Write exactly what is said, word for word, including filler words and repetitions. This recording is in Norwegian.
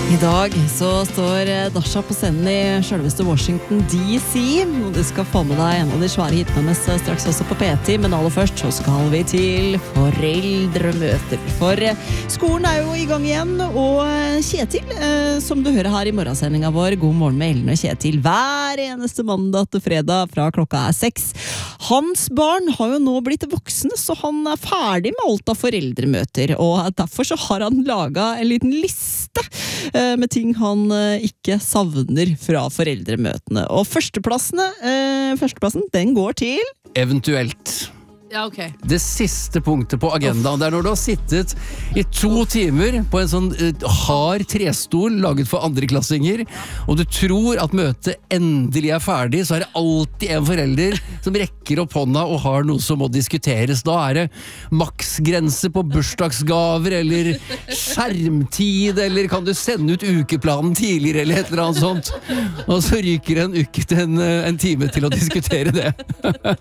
I dag så står Dasha på scenen i selveste Washington D C, og du skal få med deg en av de svære hitene hennes straks også på P T, men aller først så skal vi til foreldremøter. For skolen er jo i gang igjen, og Kjetil, som du hører her i morgensendingen vår, God morgen med Ellen og Kjetil, hver eneste mandag til fredag fra klokka er seks. Hans barn har jo nå blitt voksne, så han er ferdig med alt av foreldremøter, og derfor så har han laget en liten liste med ting han ikke savner fra foreldremøtene. Og førsteplassene, eh, førsteplassen, den går til... Eventuelt. Ja, ok. Det siste punktet på agendaen, det er når du har sittet i to timer på en sånn uh, hard trestol laget for andreklassinger, og du tror at møtet endelig er ferdig, så er det alltid en forelder som rekker opp hånda og har noe som må diskuteres. Da er det maksgrense på bursdagsgaver, eller skjermtid, eller kan du sende ut ukeplanen tidligere, eller et eller annet sånt. Og så ryker en uke til en, en time til å diskutere det.